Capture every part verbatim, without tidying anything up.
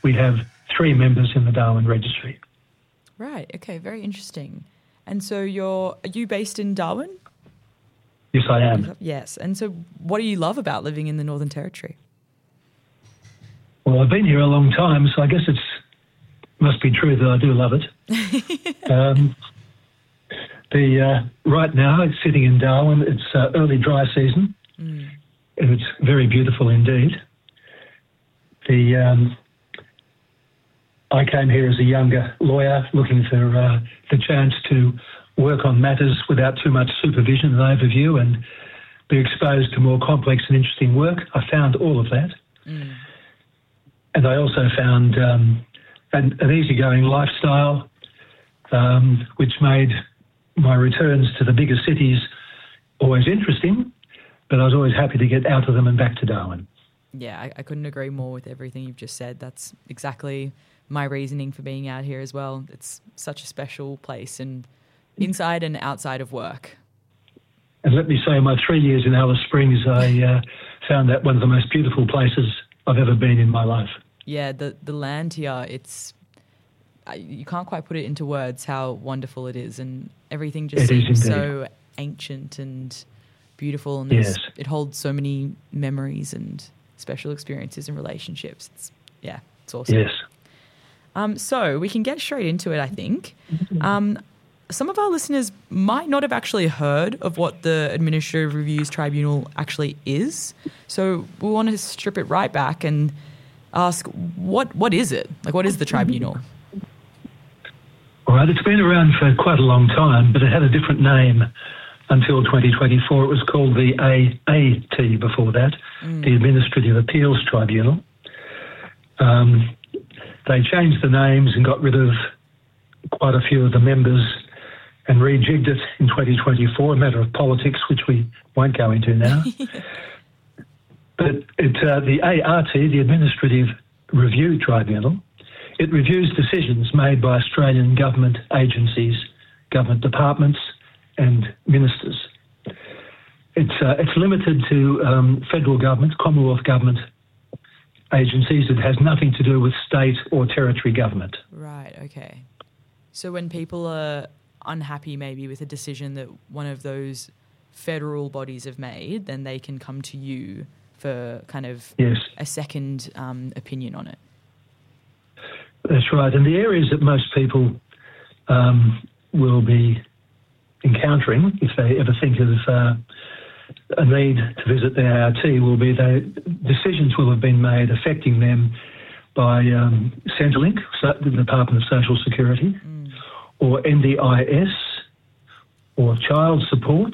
we have three members in the Darwin Registry. Right, okay, very interesting. And so you're, are you based in Darwin? Yes, I am. Yes, and so what do you love about living in the Northern Territory? Well, I've been here a long time, so I guess it's must be true that I do love it. um, the uh, right now, it's sitting in Darwin. It's uh, early dry season, mm. and it's very beautiful indeed. The um, I came here as a younger lawyer, looking for uh, the chance to work on matters without too much supervision and overview, and be exposed to more complex and interesting work. I found all of that. Mm. And I also found um, an, an easygoing lifestyle, um, which made my returns to the bigger cities always interesting, but I was always happy to get out of them and back to Darwin. Yeah, I, I couldn't agree more with everything you've just said. That's exactly my reasoning for being out here as well. It's such a special place, and inside and outside of work. And let me say, my three years in Alice Springs, I uh, found that one of the most beautiful places I've ever been in my life. Yeah, the, the land here, it's, you can't quite put it into words how wonderful it is, and everything just it seems so ancient and beautiful, and yes. it holds so many memories and special experiences and relationships. It's, yeah, it's awesome. Yes. Um, so we can get straight into it, I think. Um, some of our listeners might not have actually heard of what the Administrative Reviews Tribunal actually is. So we want to strip it right back and ask, what what is it? Like, what is the tribunal? All right, it's been around for quite a long time, but it had a different name until twenty twenty-four. It was called the A A T before that, mm. the Administrative Appeals Tribunal. Um, they changed the names and got rid of quite a few of the members and rejigged it in twenty twenty-four, a matter of politics, which we won't go into now. But it, uh, the A R T, the Administrative Review Tribunal, it reviews decisions made by Australian government agencies, government departments and ministers. It's, uh, it's limited to um, federal government, Commonwealth government agencies. It has nothing to do with state or territory government. Right, okay. So when people are unhappy maybe with a decision that one of those federal bodies have made, then they can come to you for kind of yes. a second um, opinion on it. That's right. And the areas that most people um, will be encountering, if they ever think of uh, a need to visit the A R T, will be the decisions will have been made affecting them by um, Centrelink, so the Department of Social Security, mm. or N D I S, or child support,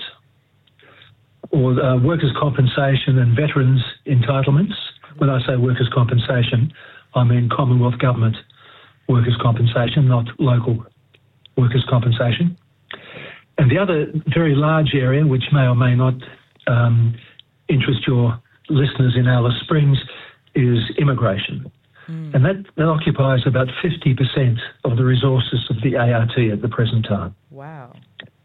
or uh, workers' compensation and veterans' entitlements. When I say workers' compensation, I mean Commonwealth government workers' compensation, not local workers' compensation. And the other very large area, which may or may not um, interest your listeners in Alice Springs, is immigration. Mm. And that, that occupies about fifty percent of the resources of the A R T at the present time. Wow.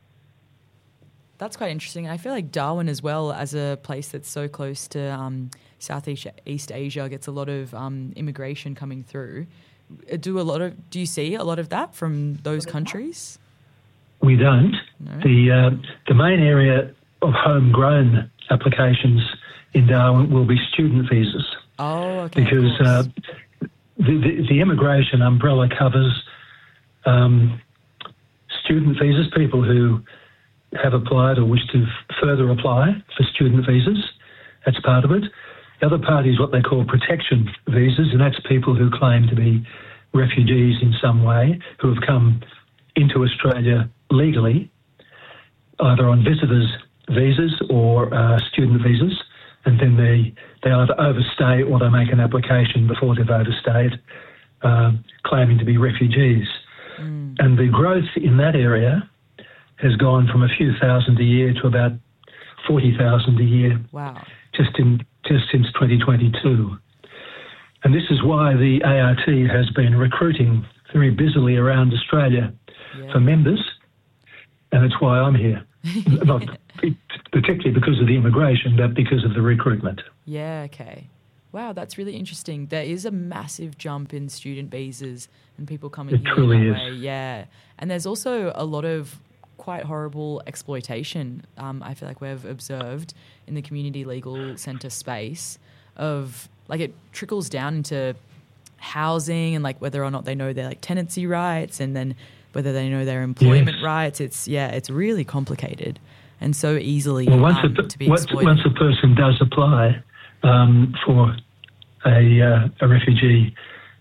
That's quite interesting. And I feel like Darwin as well, as a place that's so close to um, Southeast East Asia, gets a lot of um, immigration coming through. Do a lot of? Do you see a lot of that from those countries? We don't. No? The uh, the main area of homegrown applications in Darwin will be student visas. Oh, okay. Because uh, the, the the immigration umbrella covers um, student visas, people who have applied or wish to f- further apply for student visas. That's part of it. The other part is what they call protection visas, and that's people who claim to be refugees in some way, who have come into Australia legally, either on visitors' visas or uh, student visas, and then they, they either overstay or they make an application before they've overstayed, uh, claiming to be refugees. Mm. And the growth in that area has gone from a few thousand a year to about forty thousand a year. Wow. Just in just since twenty twenty-two. And this is why the A R T has been recruiting very busily around Australia yeah. for members, and it's why I'm here. Not particularly because of the immigration, but because of the recruitment. Yeah, okay. Wow, that's really interesting. There is a massive jump in student visas and people coming It here truly that is. way. Yeah. And there's also a lot of quite horrible exploitation, um, I feel like we've observed in the community legal centre space of, like, it trickles down into housing and, like, whether or not they know their, like, tenancy rights and then whether they know their employment Yes. rights. It's, yeah, it's really complicated and so easily Well, once, um, a, to be once, exploited. once a person does apply um, for a, uh, a refugee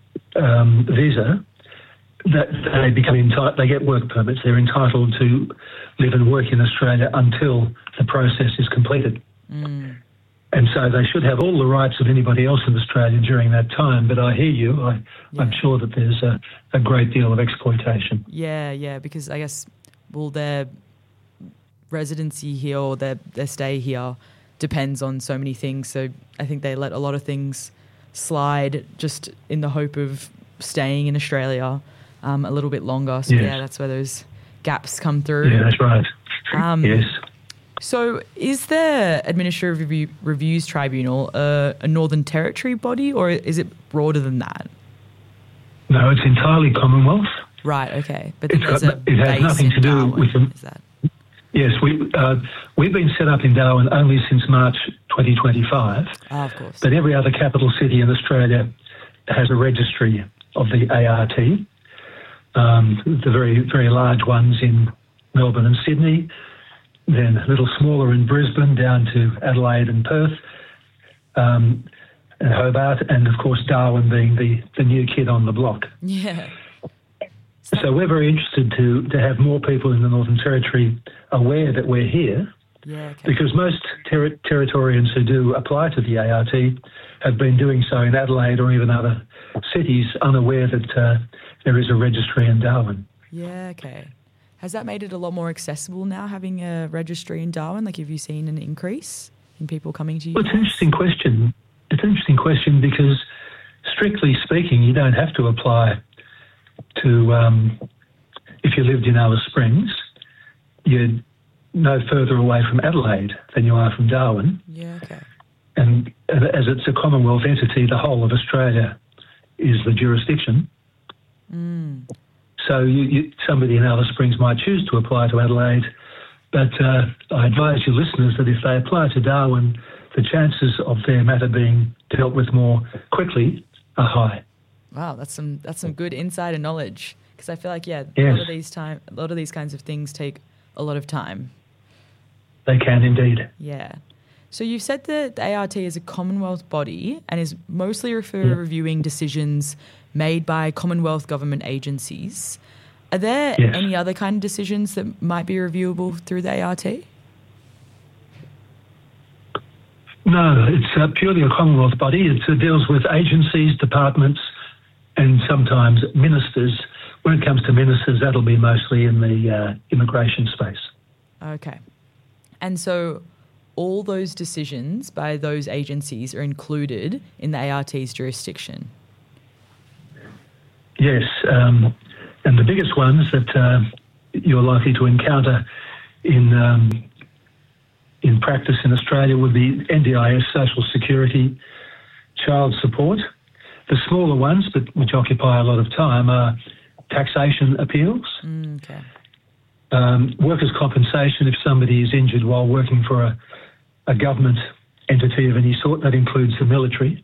um, visa, that they become entitled, they get work permits. They're entitled to live and work in Australia until the process is completed. Mm. And so they should have all the rights of anybody else in Australia during that time. But I hear you. I, Yeah. I'm sure that there's a, a great deal of exploitation. Yeah, yeah, because I guess, well, their residency here or their, their stay here depends on so many things. So I think they let a lot of things slide just in the hope of staying in Australia um, a little bit longer. So, Yes. yeah, that's where those gaps come through. Yeah, that's right. Um, yes. So is the Administrative Review, Reviews Tribunal a, a Northern Territory body or is it broader than that? No, it's entirely Commonwealth. Right, okay. But then It's there's got- a it has base nothing in to do Darwin, with them. is that? Yes, we, uh, we've been set up in Darwin only since March twenty twenty-five, Oh, of course. but every other capital city in Australia has a registry of the A R T. Um, the very, very large ones in Melbourne and Sydney, then a little smaller in Brisbane down to Adelaide and Perth, um, and Hobart, and of course Darwin being the, the new kid on the block. Yeah. So we're very interested to, to have more people in the Northern Territory aware that we're here, Yeah, okay. because most ter- Territorians who do apply to the A R T have been doing so in Adelaide or even other cities, unaware that uh, there is a registry in Darwin. Yeah, okay. Has that made it a lot more accessible now, having a registry in Darwin? Like, have you seen an increase in people coming to you? Well, it's an interesting question. It's an interesting question because, strictly speaking, you don't have to apply to, um, if you lived in Alice Springs, you're no further away from Adelaide than you are from Darwin. Yeah, okay. And as it's a Commonwealth entity, the whole of Australia is the jurisdiction. Mm. So you, you, somebody in Alice Springs might choose to apply to Adelaide, but uh, I advise your listeners that if they apply to Darwin, the chances of their matter being dealt with more quickly are high. Wow, that's some that's some good insider knowledge. Because I feel like, yeah, a Yes. lot of these time, a lot of these kinds of things take a lot of time. They can indeed. Yeah. So you've said that the A R T is a Commonwealth body and is mostly refer- Yeah. reviewing decisions made by Commonwealth government agencies. Are there Yes. any other kind of decisions that might be reviewable through the A R T? No, it's uh, purely a Commonwealth body. It uh, deals with agencies, departments, and sometimes ministers. When it comes to ministers, that'll be mostly in the uh, immigration space. Okay. And so all those decisions by those agencies are included in the A R T's jurisdiction? Yes, um, and the biggest ones that uh, you're likely to encounter in um, in practice in Australia would be N D I S, Social Security, child support. The smaller ones, but which occupy a lot of time, are taxation appeals, Mm, okay. um, workers' compensation if somebody is injured while working for a, a government entity of any sort. That includes the military.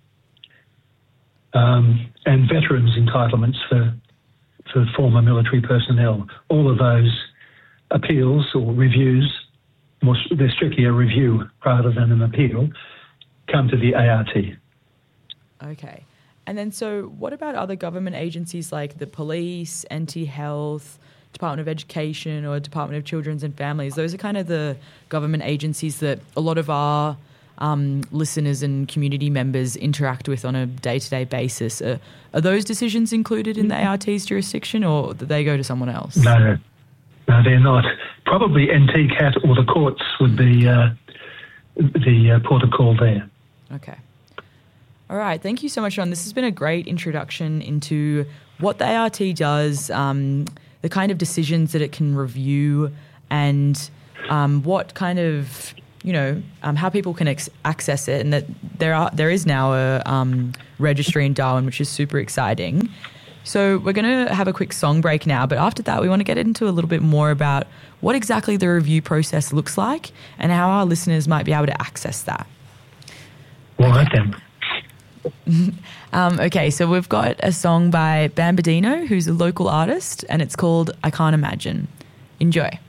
Um, and veterans' entitlements for for former military personnel. All of those appeals or reviews, more, they're strictly a review rather than an appeal, come to the A R T. Okay. And then so what about other government agencies like the police, N T Health, Department of Education or Department of Children's and Families? Those are kind of the government agencies that a lot of our um, listeners and community members interact with on a day-to-day basis. Uh, are those decisions included in the A R T's jurisdiction or do they go to someone else? No, no, they're not. Probably N T C A T or the courts would be uh, the uh, port of call there. Okay. All right. Thank you so much, John. This has been a great introduction into what the A R T does, um, the kind of decisions that it can review and um, what kind of you know, um, how people can ex- access it, and that there are there is now a um, registry in Darwin, which is super exciting. So we're going to have a quick song break now, but after that we want to get into a little bit more about what exactly the review process looks like and how our listeners might be able to access that. All right then. um, okay, so we've got a song by Bambadino, who's a local artist, and it's called I Can't Imagine. Enjoy.